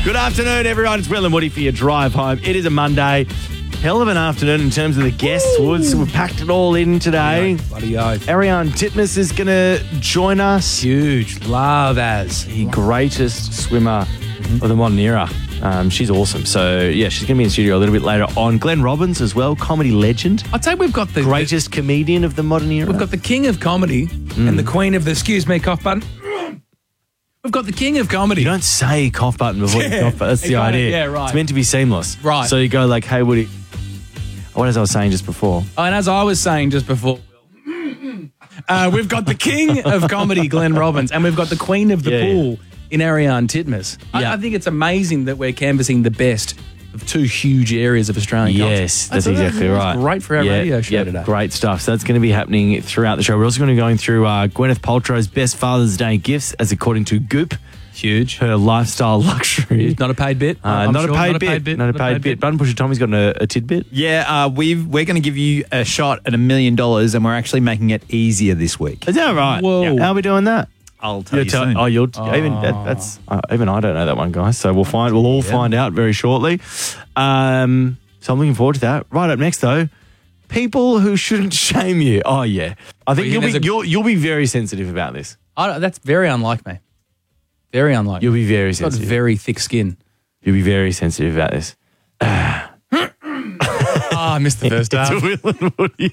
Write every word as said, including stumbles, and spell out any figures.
Good afternoon, everyone. It's Will and Woody for your drive home. It is a Monday. Hell of an afternoon in terms of the guests, Woods. We've packed it all in today. Bloody oath. Ariane Titmus is going to join us. Huge. Love as. The greatest swimmer of the modern era. Um, she's awesome. So, yeah, she's going to be in the studio a little bit later on. Glenn Robbins as well, comedy legend. I'd say we've got the Greatest comedian of the modern era. We've got the king of comedy and the queen of the, excuse me, cough button. We've got the king of comedy. You don't say cough button before Yeah, you cough button. That's the exactly. idea. Yeah, right. It's meant to be seamless. Right. So you go like, hey, Woody. What as I was saying just before. Oh, and as I was saying just before, uh, we've got the king of comedy, Glenn Robbins, and we've got the queen of the Yeah, pool yeah. in Ariane Titmus. I, Yeah. I think it's amazing that we're canvassing the best of two huge areas of Australian culture. Yes, that's That's- exactly that's right. great for our Yeah, radio show yeah, today. Great stuff. So that's going to be happening throughout the show. We're also going to be going through uh, Gwyneth Paltrow's best Father's Day gifts, as according to Goop. Huge. Her lifestyle luxury. Not a paid bit. Uh, I'm not, sure. a paid bit. Not a paid bit. Button Pusher Tommy's got a, a tidbit. Yeah, uh, we've, we're going to give you a shot at a million dollars and we're actually making it easier this week. Is that right? Whoa. Yeah. How are we doing that? I'll tell You'll you tell- soon. Oh, you'll even that, that's uh, even I don't know that one, guys. So we'll find we'll all find out very shortly. Um, so I'm looking forward to that. Right up next, though, people who shouldn't shame you. Oh yeah, I think you you'll think be there's a- you'll you'll be very sensitive about this. I don't, that's very unlike me. Very unlike You'll me. be very I've got sensitive. very thick skin. You'll be very sensitive about this. Oh, I missed the first half. It's Will and Woody.